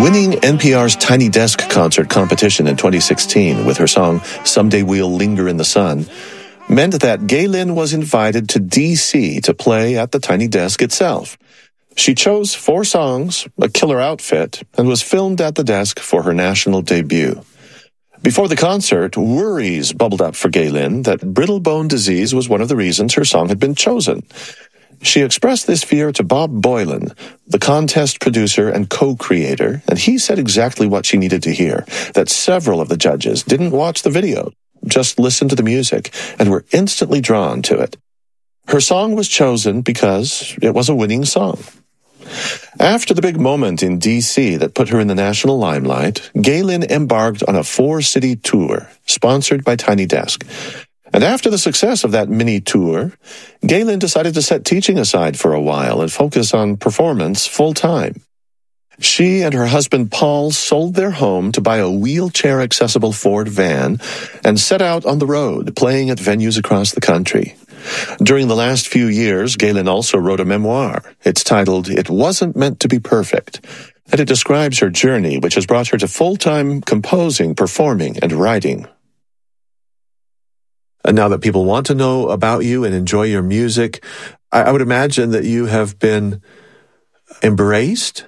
Winning NPR's Tiny Desk Concert competition in 2016 with her song Someday We'll Linger in the Sun meant that Gaylin was invited to D.C. to play at the Tiny Desk itself. She chose 4 songs, a killer outfit, and was filmed at the desk for her national debut. Before the concert, worries bubbled up for Gaylin that brittle bone disease was one of the reasons her song had been chosen. She expressed this fear to Bob Boylan, the contest producer and co-creator, and he said exactly what she needed to hear, that several of the judges didn't watch the video, just listened to the music, and were instantly drawn to it. Her song was chosen because it was a winning song. After the big moment in D.C. that put her in the national limelight, Gaylin embarked on a 4-city tour, sponsored by Tiny Desk. And after the success of that mini tour, Gaylin decided to set teaching aside for a while and focus on performance full-time. She and her husband Paul sold their home to buy a wheelchair-accessible Ford van and set out on the road, playing at venues across the country. During the last few years, Gaylin also wrote a memoir. It's titled It Wasn't Meant to Be Perfect, and it describes her journey, which has brought her to full-time composing, performing, and writing. And now that people want to know about you and enjoy your music, I would imagine that you have been embraced,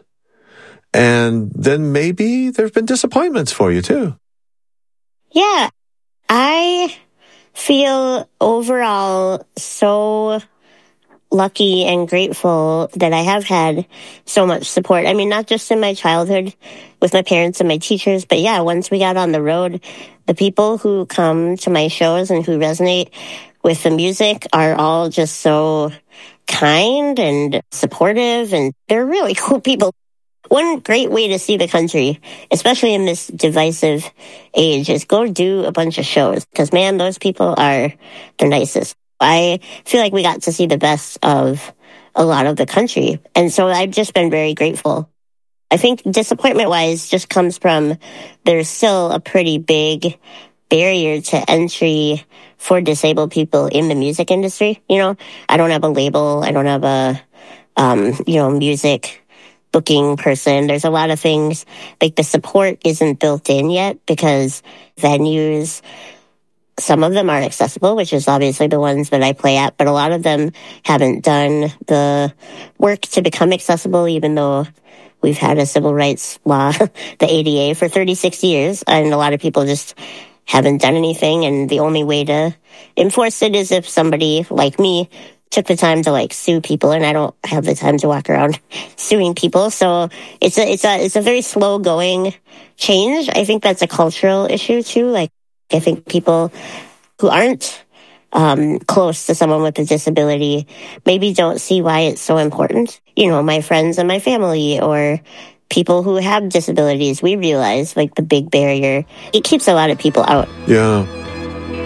and then maybe there have been disappointments for you too. Yeah, I feel overall so lucky and grateful that I have had so much support. I mean, not just in my childhood with my parents and my teachers, but yeah, once we got on the road, the people who come to my shows and who resonate with the music are all just so kind and supportive, and they're really cool people. One great way to see the country, especially in this divisive age, is go do a bunch of shows. Because, man, those people are the nicest. I feel like we got to see the best of a lot of the country. And so I've just been very grateful. I think disappointment-wise just comes from there's still a pretty big barrier to entry for disabled people in the music industry. You know, I don't have a label. I don't have a, music booking person. There's a lot of things, like the support isn't built in yet because venues, some of them aren't accessible, which is obviously the ones that I play at, but a lot of them haven't done the work to become accessible, even though we've had a civil rights law, the ADA, for 36 years, and a lot of people just haven't done anything, and the only way to enforce it is if somebody like me took the time to sue people, and I don't have the time to walk around suing people. So it's a very slow going change. I think that's a cultural issue too. I think people who aren't close to someone with a disability maybe don't see why it's so important. You know, my friends and my family or people who have disabilities, we realize the big barrier. It keeps a lot of people out. Yeah.